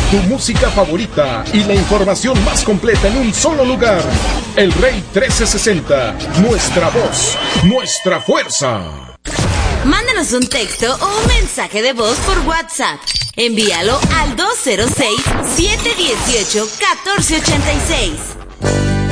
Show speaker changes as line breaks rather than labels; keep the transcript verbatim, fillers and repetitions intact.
Tu música favorita y la información más completa en un solo lugar. El Rey trece sesenta. Nuestra voz, nuestra fuerza.
Mándanos un texto o un mensaje de voz por WhatsApp. Envíalo al dos cero seis, siete uno ocho, uno cuatro ocho seis.